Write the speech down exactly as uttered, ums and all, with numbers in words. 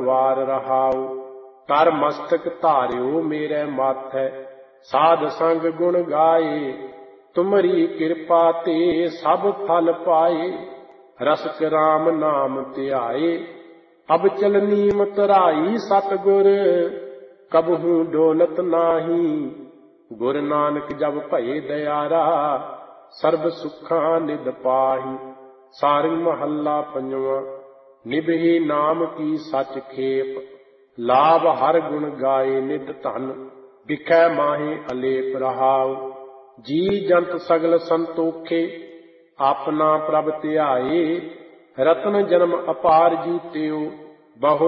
ਵਾਰ ਰਹਾਉ। ਕਰ ਮਸਤਕ ਧਾਰਿਓ ਮੇਰੇ ਮਾਥੈ, ਸਾਧ ਸੰਗ ਗੁਣ ਗਾਏ। ਤੁਮਰੀ ਕਿਰਪਾ ਤੇ ਸਭ ਫਲ ਪਾਏ, ਰਸਕ ਰਾਮ ਨਾਮ ਧਿਆਏ। ਅਬ ਚਲਨੀ ਮਤਰਾਈ ਸਤਿਗੁਰ, ਕਬਹੂ ਡੋਲਤ ਨਾਹੀ। ਗੁਰ ਨਾਨਕ ਜਬ ਭਏ ਦਇਆਰਾ, ਸਰਬ ਸੁੱਖਾਂ ਨਿਧ ਪਾਹੀ। ਸਾਰੰਗ ਮਹੱਲਾ ਪੰਜਵਾਂ। ਨਿਭੀ ਨਾਮ ਕੀ ਸਚ ਖੇਪ, ਲਾਭ ਹਰ ਗੁਣ ਗਾਏ ਨਿਤ ਧਨ। ਬਿਖੈ ਮਾਹੇ ਅਲੇਪ ਰਹਾਉ, ਜੀ ਜੰਤ ਸਗਲ ਸੰਤੋਖੇ। ਆਪਣਾ ਪ੍ਰਭ ਧਿਆਏ, ਰਤਨ ਜਨਮ ਅਪਾਰ ਜੀਤਿਓ। ਬਹੁ